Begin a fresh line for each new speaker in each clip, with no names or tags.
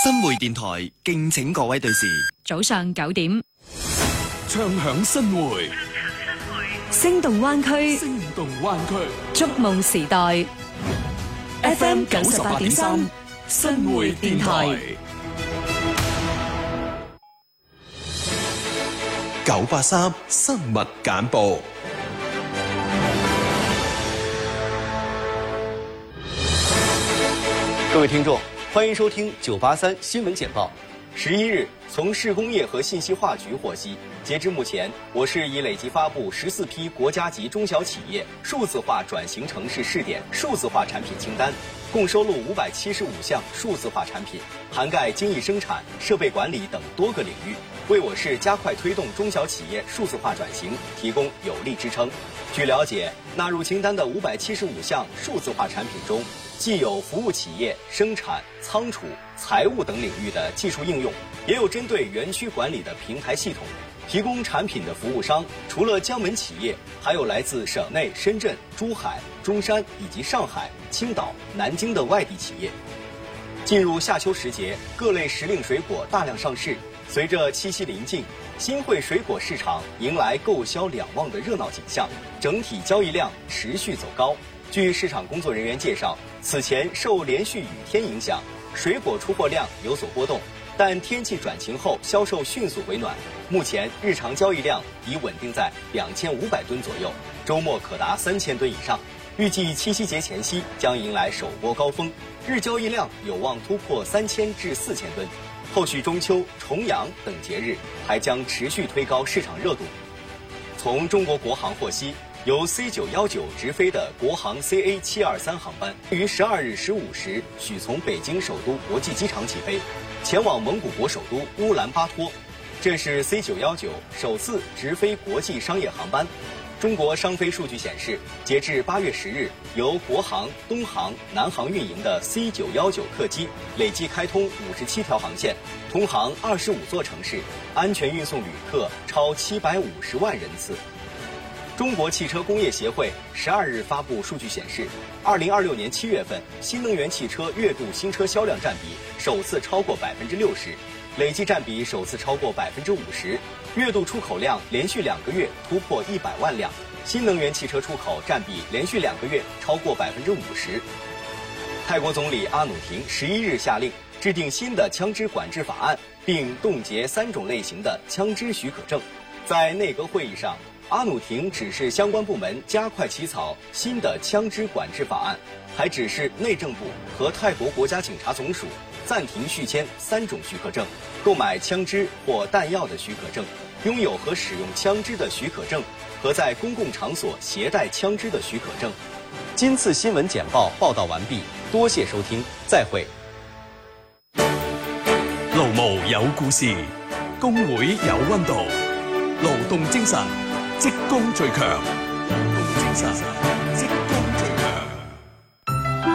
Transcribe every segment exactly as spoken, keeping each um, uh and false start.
新會電台敬請各位對視。
早上九點，
唱響新會，
聲動灣區，
聲動灣區，
觸夢時代。F M 九十八點三，新會電台。
九八三新聞簡報。
各位聽眾，歡迎收聽九八三新聞簡報。十一日，從市工業和信息化局獲悉，截至目前，我市已累計發布十四批國家級中小企業數字化轉型城市試點數字化產品清單，共收錄五百七十五項數字化產品，涵蓋精益生產、設備管理等多個領域，為我市加快推動中小企業數字化轉型提供有力支撐。據了解，納入清單的五百七十五項數字化產品中，既有服務企業、生產、倉儲、財務等領域的技術應用，也有針對園區管理的平台系統。提供產品的服務商除了江門企業，還有來自省內深圳、珠海、中山以及上海、青島、南京的外地企業。進入夏秋時節，各類時令水果大量上市。隨着七夕臨近，新會水果市場迎來購銷兩旺的熱鬧景象，整體交易量持續走高。據市場工作人員介紹，此前受連續雨天影響，水果出貨量有所波動，但天氣轉晴後銷售迅速回暖。目前日常交易量已穩定在兩千五百噸左右，周末可達三千噸以上。預計七夕節前夕將迎來首波高峰，日交易量有望突破三千至四千噸。後續中秋、重陽等節日還將持續推高市場熱度。從中國國航獲悉，由 C 九一九直飛的國航 C A 七二三航班於十二日十五時許從北京首都國際機場起飛，前往蒙古國首都烏蘭巴托。這是 C 九一九首次直飛國際商業航班。中國商飛數據顯示，截至八月十日，由國航、東航、南航運營的 C 九一九客機累計開通五十七條航線，通航二十五座城市，安全運送旅客超七百五十萬人次。中國汽車工業協會十二日發布數據顯示，二零二六年七月份新能源汽車月度新車銷量佔比首次超過百分之六十，累計佔比首次超過百分之五十。月度出口量連續兩個月突破一百萬輛，新能源汽車出口佔比連續兩個月超過百分之五十。泰國總理阿努廷十一日下令制定新的槍支管制法案，並凍結三種類型的槍支許可證。在內閣會議上，阿努廷指示相關部門加快起草新的槍支管制法案，還指示內政部和泰國國家警察總署暫停續簽三種許可證，購買槍支或彈藥的許可證，擁有和使用槍支的許可證和在公共場所攜帶槍支的許可證。今次新聞簡報報道完畢，多謝收聽，再會。
勞務有故事，工會有溫度，勞動精神職工最強，勞動精神職工最強。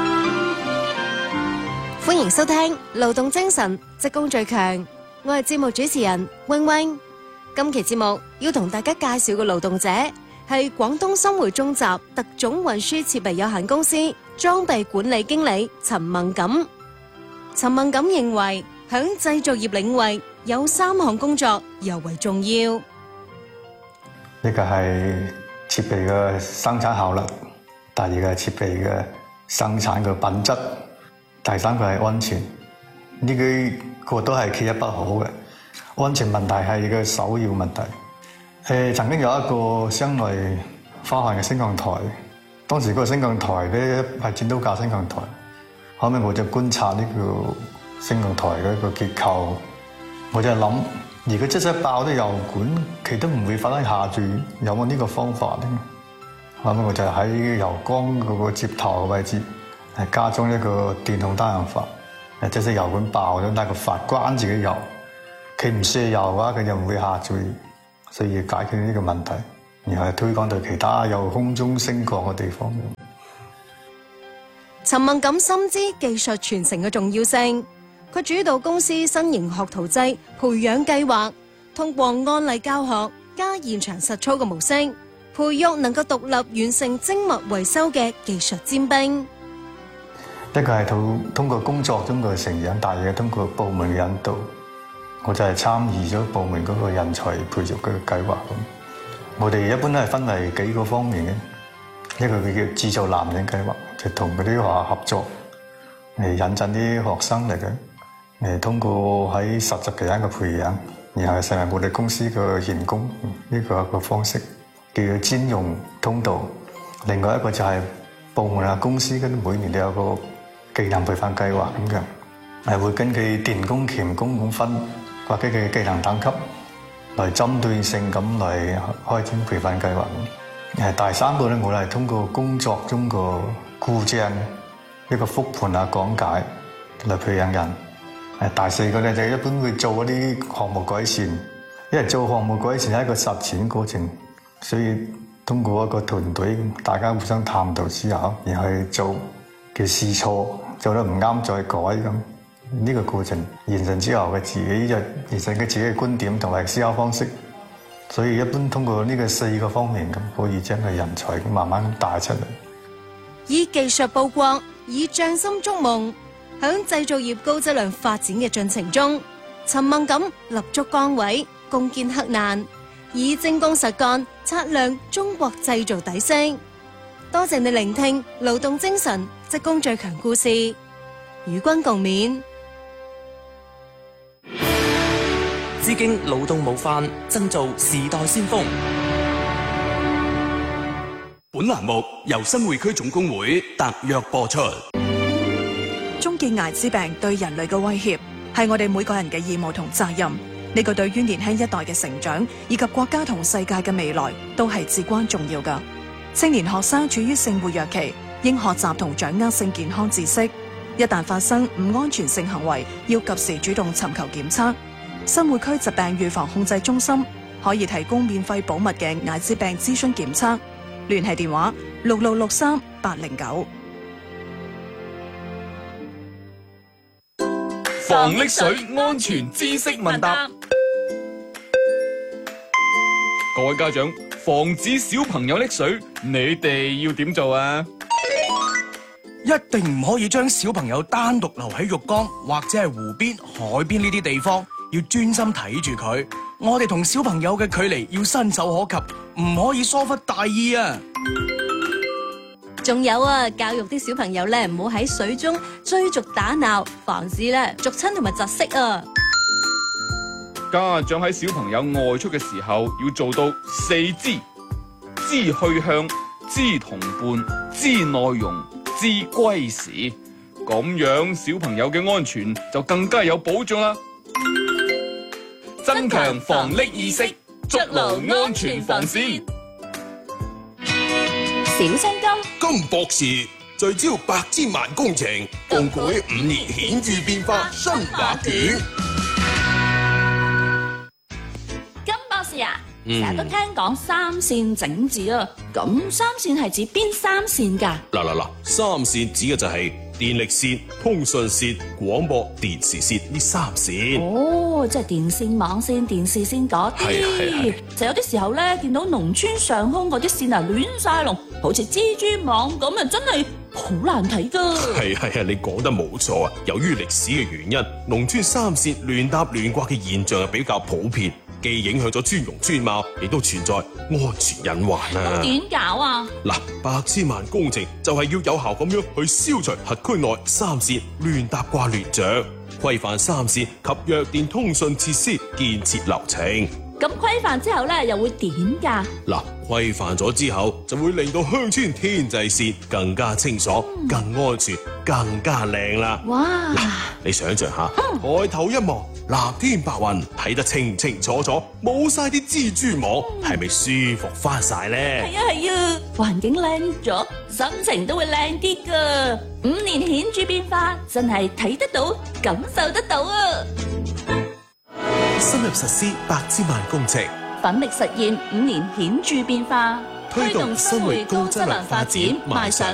歡迎收聽勞動精神職工最強，我係節目主持人 wing wing。今期節目要同大家介紹嘅勞動者係廣東深匯中集特種運輸設備有限公司裝備管理經理陳孟錦。陳孟錦認為響製造業領域有三項工作尤為重要。
一個係設備嘅生產效率，第二個係設備嘅生產嘅品質，第三個係安全。呢幾個都係缺一不可嘅。安全問題係個首要問題。誒，曾經有一個箱內花環嘅升降台，當時嗰個升降台咧係剪刀架升降台，後尾我就觀察呢個升降台嘅一個結構，我就諗，如果即使爆啲油管，佢都唔會發生下墜，有冇呢個方法咧？後尾我就喺油缸嗰個接頭嘅位置，係加裝一個電動單刃閥，誒，即使油管爆咗，但係個閥關住嘅油，佢唔泄油嘅話，佢就唔會下墜，所以要解決呢個問題，然後推廣到其他有空中升降嘅地方。
陳孟錦深知技術傳承嘅重要性。佢主導公司新型學徒制培養計劃，通過案例教學加現場實操嘅模式，培育能夠獨立完成精密維修嘅技術尖兵。
一個係通通過工作中嘅成長，第二個通過部門嘅引導。我就係參與咗部門嗰個人才培育嘅計劃。我哋一般都係分為幾個方面嘅，一個佢叫製造男人計劃，就同嗰啲學校合作嚟引進啲學生嚟嘅，誒通過喺實習期間嘅培養，然後成為我哋公司嘅員工，呢個係一個方式，叫做專用通道。另外一個就係部門啊公司嗰啲每年都有個技能培訓計劃咁嘅，係會根據電工、鉗工咁分，或者嘅技能等級嚟針對性咁嚟開展培訓計劃。誒第三個咧，我哋係通過工作中個故障一個復盤啊講解嚟培養人。誒第四個咧就一般會做嗰啲項目改善，因為做項目改善係一個實踐過程，所以通過一個團隊大家互相探討之後，然後去做嘅試錯，做得唔啱再改咁。呢個過程完成之後嘅自己就完成佢自己嘅觀點同埋思考方式，所以一般通過呢個四個方面咁，可以將個人才慢慢帶出嚟。
以技術報國，以匠心築夢，響製造業高質量發展嘅進程中，尋夢咁立足崗位，攻堅克難，以精工實幹測量中國製造底色。多謝你聆聽勞動精神職工最強故事，與君共勉。
致敬勞動模範，爭做時代先鋒。
本欄目由新會區總工會特約播出。
終結艾滋病對人類嘅威脅，係我哋每個人嘅義務同責任。呢個對於年輕一代嘅成長以及國家同世界嘅未來都係至關重要㗎。青年學生處於性活躍期，應學習同掌握性健康知識。一旦發生唔安全性行為，要及時主動尋求檢測。新會區疾病預防控制中心可以提供免費保密嘅艾滋病諮詢檢測，聯繫電話六六六三八零九。
防溺水安全知識問答，各位家長，防止小朋友溺水，你哋要點做啊？
一定唔可以將小朋友單獨留喺浴缸或者係湖邊、海邊呢啲地方。要專心睇住佢，我哋同小朋友嘅距離要伸手可及，唔可以疏忽大意啊！
仲有啊，教育啲小朋友咧，唔好喺水中追逐打鬧，防止咧逐親同埋窒息啊！
家長喺小朋友外出嘅時候，要做到四知：知去向、知同伴、知內容、知歸時。咁樣小朋友嘅安全就更加有保障啦！增強防溺意識，築牢安全防線。
小青金
金博士聚焦百千萬工程，共繪五年顯著變化新畫卷。
金博士啊，成日都聽講三線整治啊，咁三線係指邊三線㗎？
嗱嗱嗱，三線指嘅就係電力線、通訊線、廣播電視線呢三線。
哦，即係電線、網線、電視線嗰啲。係啊係啊。就有啲時候咧，見到農村上空嗰啲線啊亂晒龍，好似蜘蛛網咁啊，真係好難睇㗎。係係啊，你講得冇錯啊。由於歷史嘅原因，農村三線亂搭亂掛嘅現象係比較普遍。既影響咗村容村貌，亦都存在安全隱患啊！點搞啊？嗱，百千萬工程就係要有效咁樣去消除轄區內三線亂搭掛亂着，規範三線及弱電通訊設施建設流程。咁規範之後咧，又會點㗎？嗱，規範咗之後，就會令到鄉村天際線更加清楚、嗯、更安全、更加靚啦！哇！嗱，你想象下，嗯、抬頭一望，藍天白雲睇得清清楚楚，冇晒啲蜘蛛網，係咪、嗯、舒服翻晒咧？係啊係啊，環境靚咗，心情都會靚啲噶。五年顯著變化，真係睇得到、感受得到啊！
深入實施百千萬工程，
奮力實現五年顯著變化，推動生活高質量發展，邁上